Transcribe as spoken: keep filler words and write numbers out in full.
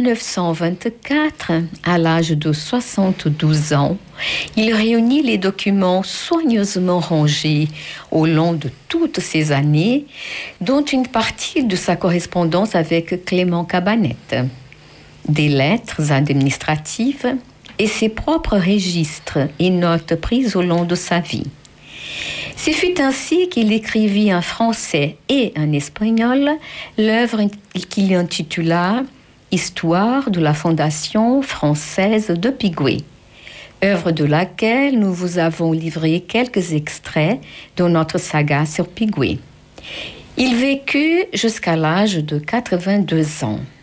neuf cent vingt-quatre, à l'âge de soixante-douze ans, il réunit les documents soigneusement rangés au long de toutes ces années, dont une partie de sa correspondance avec Clément Cabanette, des lettres administratives et ses propres registres et notes prises au long de sa vie. Ce fut ainsi qu'il écrivit en français et en espagnol l'œuvre qu'il intitula « Histoire de la Fondation française de Pigoué », œuvre de laquelle nous vous avons livré quelques extraits dans notre saga sur Pigoué. Il vécut jusqu'à l'âge de quatre-vingt-deux ans.